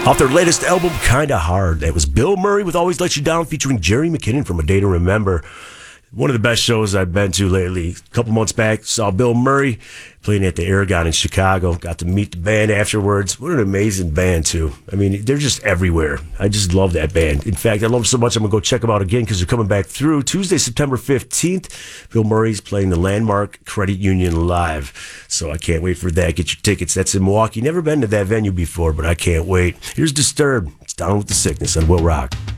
Off their latest album, Kinda Hard. That was Bill Murray with Always Let You Down featuring Jerry McKinnon from A Day to Remember. One of the best shows I've been to lately. A couple months back, saw Bill Murray playing at the Aragon in Chicago. Got to meet the band afterwards. What an amazing band, too. I mean, they're just everywhere. I just love that band. In fact, I love them so much I'm going to go check them out again because they're coming back through. Tuesday, September 15th, Bill Murray's playing the Landmark Credit Union Live. So I can't wait for that. Get your tickets. That's in Milwaukee. Never been to that venue before, but I can't wait. Here's Disturbed. It's Down with the Sickness on Will Rock.